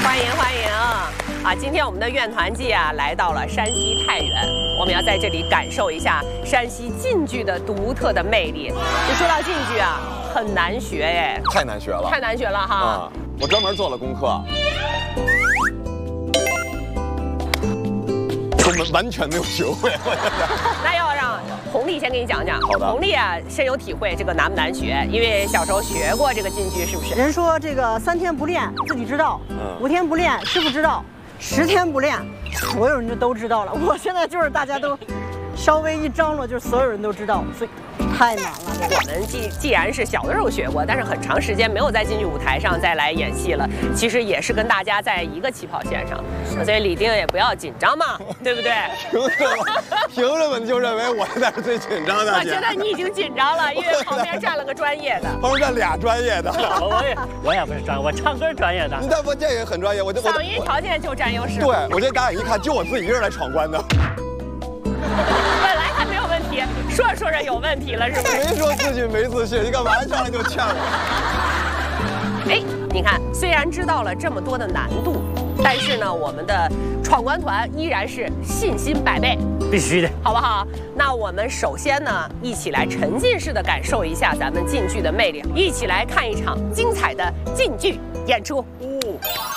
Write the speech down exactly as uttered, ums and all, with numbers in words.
欢迎欢迎啊！今天我们的院团季啊来到了山西太原，我们要在这里感受一下山西晋剧的独特的魅力。就说到晋剧啊，很难学耶， 太难学了， 太难学了哈。 啊，我专门做了功课，根本完全没有学会。 那要让红丽先给你讲讲。 好的。 红丽啊，深有体会，这个难不难学？因为小时候学过这个晋剧，是不是？ 人说这个三天不练自己知道，嗯、五天不练师傅知道，十天不练所有人就都知道了。我现在就是大家都稍微一张罗，就是所有人都知道，所以太难了。 我们既既然是小的时候学过，但是很长时间没有在晋剧舞台上再来演戏了，其实也是跟大家在一个起跑线上，所以李丁也不要紧张嘛，对不对？ 凭什么？凭什么你就认为我才是最紧张的？ 我觉得你已经紧张了，因为旁边站了个专业的， 旁边站俩专业的。 我也我也不是专业，我唱歌专业的。 你但我这也很专业，我这嗓音条件就占优势。 对，我这打眼一看，就我自己一人来闯关的。 本来还没有问题，说着说着有问题了，是不是？ 没说自己没自信，你干嘛上来就呛我？ 哎，你看，虽然知道了这么多的难度，但是呢，我们的闯关团依然是信心百倍， 必须的， 好不好？那我们首先呢，一起来沉浸式的感受一下咱们晋剧的魅力，一起来看一场精彩的晋剧演出。哦